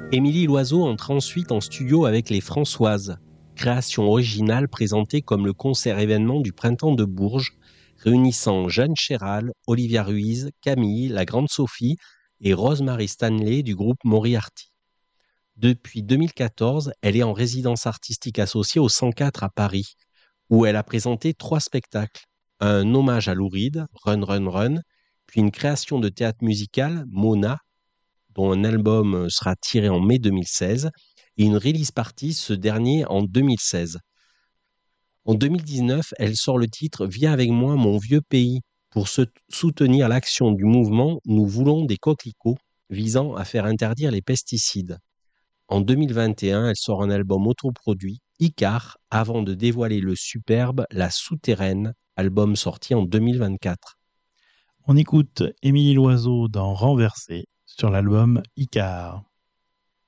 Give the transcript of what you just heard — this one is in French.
Émilie Loiseau entre ensuite en studio avec les Françoises, création originale présentée comme le concert-événement du Printemps de Bourges, réunissant Jeanne Chéral, Olivia Ruiz, Camille, la Grande Sophie et Rosemary Stanley du groupe Moriarty. Depuis 2014, elle est en résidence artistique associée au 104 à Paris, où elle a présenté 3 spectacles, un hommage à Lou Reed, Run Run Run, puis une création de théâtre musical, Mona, dont un album sera tiré en mai 2016, et une release party, ce dernier en 2016. En 2019, elle sort le titre « Viens avec moi, mon vieux pays » pour soutenir l'action du mouvement « Nous voulons des coquelicots » visant à faire interdire les pesticides. En 2021, elle sort un album autoproduit, Icar, avant de dévoiler le superbe La Souterraine, album sorti en 2024. On écoute Émilie Loiseau dans Renversé sur l'album Icar.